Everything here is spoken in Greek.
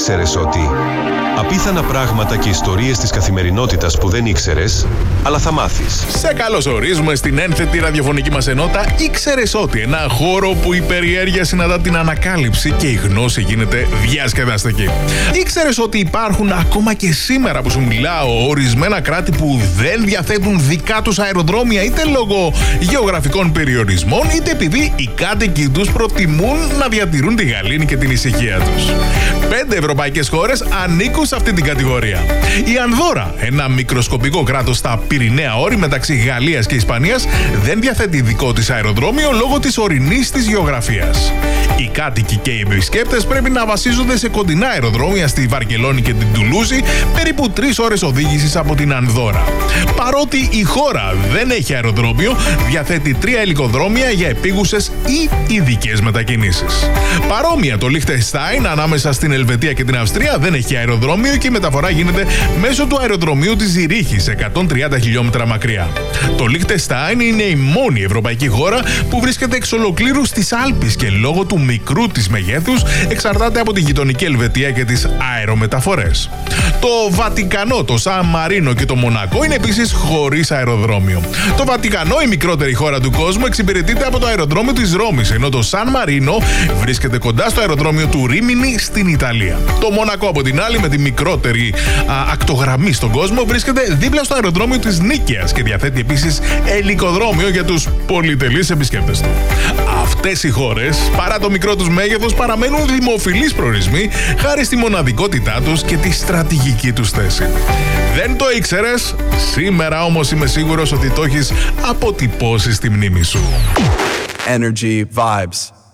Ήξερες ότι απίθανα πράγματα και ιστορίες της καθημερινότητας που δεν ήξερες, αλλά θα μάθεις. Σε καλωσορίζουμε στην ένθετη ραδιοφωνική μας ενότητα. Ήξερες ότι ένα χώρο που η περιέργεια συναντά την ανακάλυψη και η γνώση γίνεται διασκεδαστική. Ήξερες ότι υπάρχουν ακόμα και σήμερα που σου μιλάω ορισμένα κράτη που δεν διαθέτουν δικά τους αεροδρόμια, είτε λόγω γεωγραφικών περιορισμών, είτε επειδή οι κάτοικοι τους προτιμούν να διατηρούν τη γαλήνη και την ησυχία τους. 5 ευρωπαϊκές χώρες ανήκουν σε αυτή την κατηγορία. Η Ανδώρα, ένα μικροσκοπικό κράτος στα Πυρηναία όρη μεταξύ Γαλλίας και Ισπανίας, δεν διαθέτει δικό της αεροδρόμιο λόγω της ορεινής της γεωγραφίας. Οι κάτοικοι και οι επισκέπτες πρέπει να βασίζονται σε κοντινά αεροδρόμια στη Βαρκελόνη και την Τουλούζη, περίπου 3 ώρες οδήγησης από την Ανδώρα. Παρότι η χώρα δεν έχει αεροδρόμιο, διαθέτει 3 ελικοδρόμια για επίγουσες ή ειδικές μετακινήσεις. Παρόμοια, το Λιχτενστάιν ανάμεσα στην Ελβετία και την Αυστρία δεν έχει αεροδρόμιο και η μεταφορά γίνεται μέσω του αεροδρομίου της Ζηρίχης, 130 χιλιόμετρα μακριά. Το Λιχτενστάιν είναι η μόνη ευρωπαϊκή χώρα που βρίσκεται εξ ολοκλήρου στις Άλπεις και λόγω του μικρού της μεγέθους εξαρτάται από τη γειτονική Ελβετία και τις αερομεταφορές. Το Βατικανό, το Σαν Μαρίνο και το Μονακό είναι επίσης χωρίς αεροδρόμιο. Το Βατικανό, η μικρότερη χώρα του κόσμου, εξυπηρετείται από το αεροδρόμιο της Ρώμης, ενώ το Σαν Μαρίνο βρίσκεται κοντά στο αεροδρόμιο του Ρίμινι στην Ιταλία. Το Μονακό, από την άλλη, με τη μικρότερη ακτογραμμή στον κόσμο, βρίσκεται δίπλα στο αεροδρόμιο της Νίκαιας και διαθέτει επίσης ελικοδρόμιο για τους πολυτελείς επισκέπτες του. Αυτές οι χώρες, παρά το μικρό τους μέγεθος, παραμένουν δημοφιλείς προορισμοί χάρη στη μοναδικότητά τους και τη στρατηγική τους θέση. Δεν το ήξερες? Σήμερα όμως είμαι σίγουρος ότι το έχεις αποτυπώσει στη μνήμη σου. Energy Vibes.